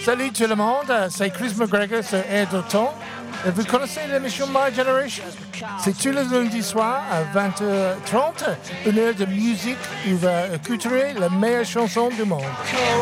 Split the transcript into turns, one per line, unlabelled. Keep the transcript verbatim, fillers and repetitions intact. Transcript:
Salut tout le monde, c'est Chris McGregor sur Air d'Automne. Et vous connaissez l'émission My Generation? C'est tous les lundis soirs à vingt heures trente, une heure de musique où va écouter les meilleures chansons du monde.